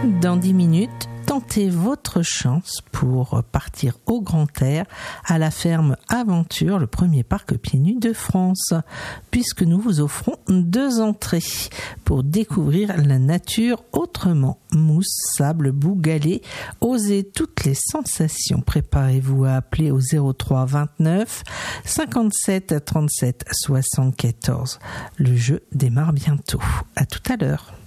Dans 10 minutes, tentez votre chance pour partir au grand air à la ferme Aventure, le premier parc pieds nus de France, puisque nous vous offrons 2 entrées pour découvrir la nature autrement. Mousse, sable, boue, galets, osez toutes les sensations. Préparez-vous à appeler au 03 29 57 37 74. Le jeu démarre bientôt. À tout à l'heure.